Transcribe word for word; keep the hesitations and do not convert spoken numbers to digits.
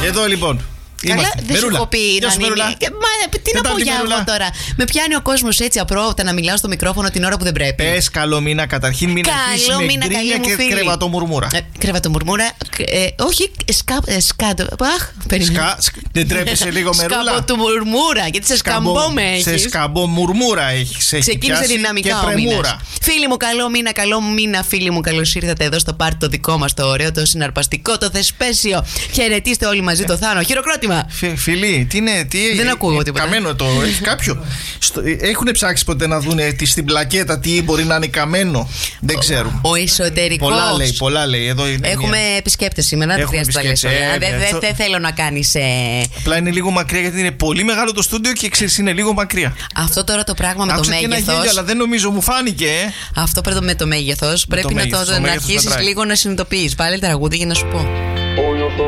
Εδώ λοιπόν. Καλά, δεν σου έχω πει να είναι. Τι να πω για εγώ τώρα. Με πιάνει ο κόσμος έτσι απρόοπτα να μιλάω στο μικρόφωνο την ώρα που δεν πρέπει. Πες καλό μήνα καταρχήν, μην αρχίσεις με γκρίνια και κρεβατομουρμούρα. Ε, κρεβατομουρμούρα, ε, όχι σκάτο. Αχ, Σκα, δεν τρέπεσαι λίγο μερούλα. Σκαμποτομουρμούρα, γιατί σε σκαμπό με έχεις. Σε σκαμπομουρμούρα έχεις. Ξεκίνησε δυναμικά ο μήνας. Φίλοι μου, καλό μήνα, καλό μήνα, φίλοι μου. Καλώς ήρθατε εδώ στο πάρτι το δικό μας, το ωραίο, το συναρπαστικό, το θεσπέσιο. Χαιρετίστε όλοι μαζί το Θάνο. Χειροκρότημα. Φίλοι, τι είναι, τι. Δεν ακούω τίποτα. Καμένο το έχει κάποιο. Έχουν ψάξει ποτέ να δουν στην πλακέτα τι μπορεί να είναι καμένο. Δεν ξέρουν. Ο εσωτερικός. Πολλά λέει, πολλά λέει. Εδώ είναι έχουμε μια... επισκέπτες σήμερα. Δεν χρειάζεται να λες. Δεν δε θέλω να κάνεις. Ε... Απλά είναι λίγο μακριά γιατί είναι πολύ μεγάλο το στούντιο και ξέρεις είναι λίγο μακριά. Αυτό τώρα το πράγμα με Άκουσα το μέγεθος. Γέλιο, αλλά δεν νομίζω μου φάνηκε. Ε. Αυτό πρέπει με το μέγεθος. Πρέπει να, το, να αρχίσεις λίγο να συνειδητοποιείς. Πάλι τραγούδι για να σου πω.